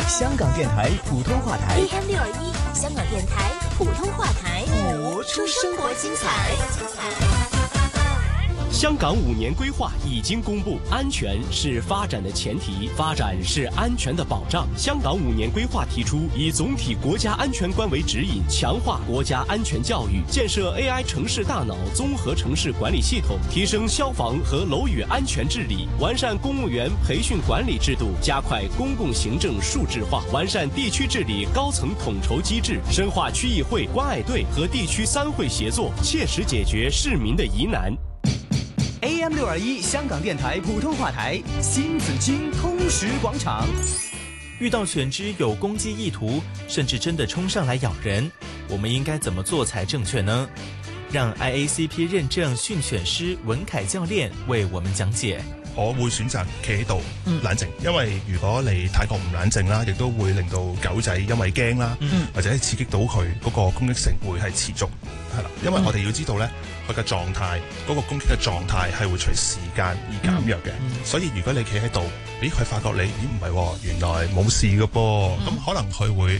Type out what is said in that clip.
香港電台普通話台 AM621 香港電台普通話台，活出生活精彩。 香港5年規劃已經公布，安全是發展的前提，發展是安全的保障。香港5年規劃提出，以總體國家安全觀為指引，強化國家安全教育，建設 AI 城市大腦綜合城市管理系統，提升消防和樓宇安全治理，完善公務員培訓管理制度，加快公共行政數字化，完善地區治理高層統籌機制，深化區議會關愛隊和地區3會協作，切實解決市民的疑難。 AM621 香港電台普通話台新紫荊通識廣場。 遇到犬隻有攻擊意圖，甚至真的衝上來咬人，我們應該怎麼做才正確呢？讓 IACP 認證訓犬師文凱教練為我們講解。 我會選擇企喺度冷靜，因為如果你太過唔冷靜啦，亦都會令到狗仔因為驚啦，或者刺激到佢嗰個攻擊性會係持續，係啦。因為我哋要知道咧，佢嘅狀態，嗰個攻擊嘅狀態係會隨時間而減弱嘅。所以如果你企喺度，佢發覺你唔係喎，原來冇事嘅噃，咁可能佢會